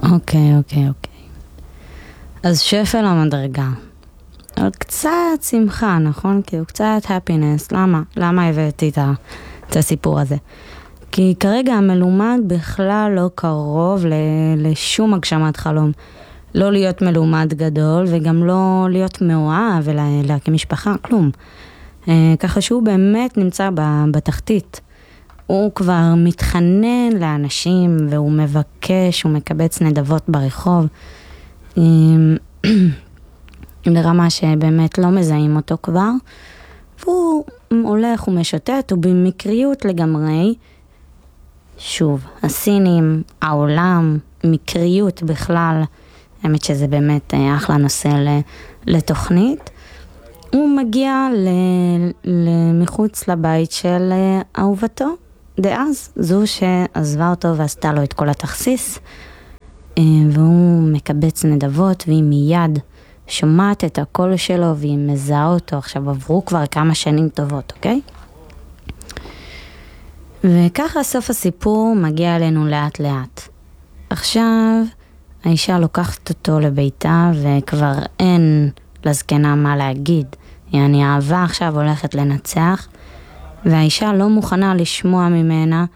אוקיי. אז שפל המדרגה. אבל קצת שמחה, נכון? כאילו קצת happiness. למה הבאתי את הסיפור הזה? כי כרגע המלומד בכלל לא קרוב לשום הגשמת חלום. לא להיות מלומד גדול וגם לא להיות מאוהב ולהקים משפחה, כלום. ככה שהוא באמת נמצא בתחתית. הוא כבר מתחנן לאנשים והוא מבקש, הוא מקבץ נדבות ברחוב. לרמה שבאמת לא מזהים אותו כבר. והוא הולך ומשוטט ובמקריות לגמרי. שוב, הסינים, העולם, מקריות בכלל, האמת שזה באמת אחלה נושא לתוכנית. הוא מגיע מחוץ לבית של אהובתו דאז, זו שעזבה אותו ועשתה לו את כל התכסיס, והוא מקבץ נדבות והיא מיד שומעת את הקול שלו והיא מזהה אותו. עכשיו עברו כבר כמה שנים טובות, אוקיי? וככה סוף הסיפור מגיע אלינו לאט לאט. עכשיו האישה לוקחת אותו לביתה וכבר אין לזקנה מה להגיד. האהבה עכשיו הולכת לנצח והאישה לא מוכנה לשמוע ממנה